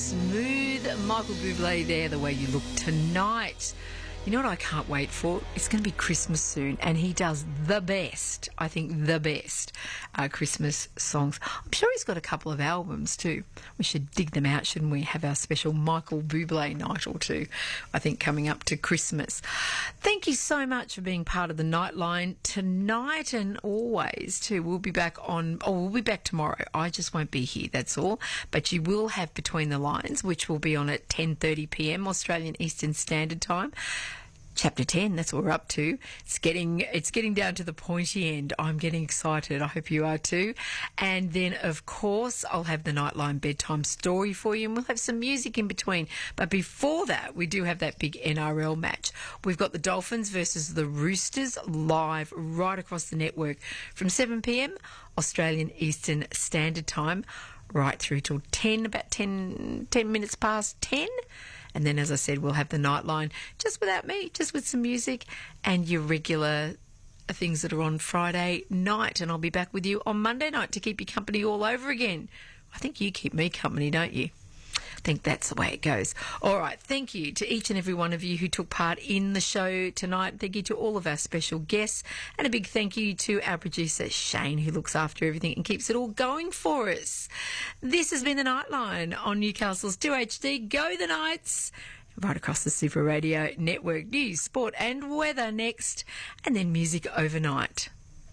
smooth Michael Bublé there, The Way You Look Tonight. You know what I can't wait for? It's going to be Christmas soon, and he does the best, I think the best Christmas songs. I'm sure he's got a couple of albums too. We should dig them out, shouldn't we? Have our special Michael Bublé night or two, I think, coming up to Christmas. Thank you so much for being part of the Nightline tonight and always too. We'll be back tomorrow. I just won't be here, that's all. But you will have Between the Lines, which will be on at 10:30 p.m. Australian Eastern Standard Time. Chapter 10, that's what we're up to. It's getting down to the pointy end. I'm getting excited. I hope you are too. And then, of course, I'll have the Nightline bedtime story for you, and we'll have some music in between. But before that, we do have that big NRL match. We've got the Dolphins versus the Roosters live right across the network from 7 p.m. Australian Eastern Standard Time right through till 10 minutes past 10. And then, as I said, we'll have the Nightline just without me, just with some music and your regular things that are on Friday night. And I'll be back with you on Monday night to keep you company all over again. I think you keep me company, don't you? I think that's the way it goes. All right, thank you to each and every one of you who took part in the show tonight. Thank you to all of our special guests, and a big thank you to our producer Shane, who looks after everything and keeps it all going for us. This has been the Nightline on Newcastle's 2HD. Go the Knights! Right across the Super Radio Network. News, sport and weather next, and then music overnight.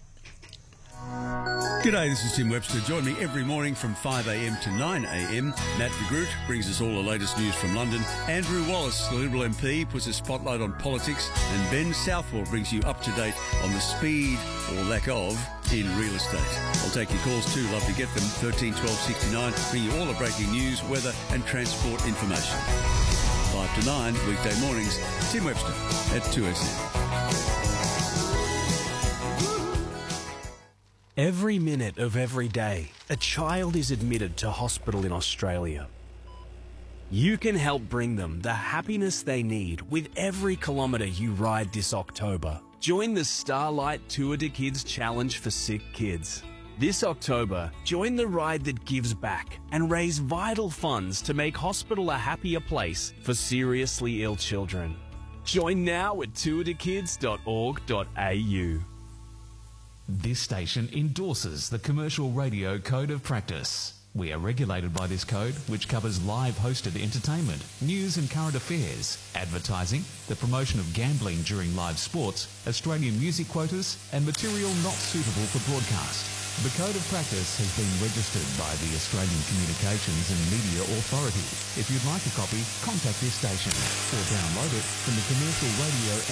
G'day, this is Tim Webster. Join me every morning from 5am to 9am. Matt de Groot brings us all the latest news from London. Andrew Wallace, the Liberal MP, puts a spotlight on politics. And Ben Southwell brings you up to date on the speed, or lack of, in real estate. I'll take your calls too. Love to get them. 13 12 69. Bring you all the breaking news, weather and transport information. 5 to 9, weekday mornings. Tim Webster at 2SM. Every minute of every day, a child is admitted to hospital in Australia. You can help bring them the happiness they need with every kilometre you ride this October. Join the Starlight Tour de Kids Challenge for Sick Kids. This October, join the ride that gives back and raise vital funds to make hospital a happier place for seriously ill children. Join now at tourdekids.org.au. This station endorses the Commercial Radio Code of Practice. We are regulated by this code, which covers live hosted entertainment, news and current affairs, advertising, the promotion of gambling during live sports, Australian music quotas, and material not suitable for broadcast. The Code of Practice has been registered by the Australian Communications and Media Authority. If you'd like a copy, contact this station or download it from the Commercial Radio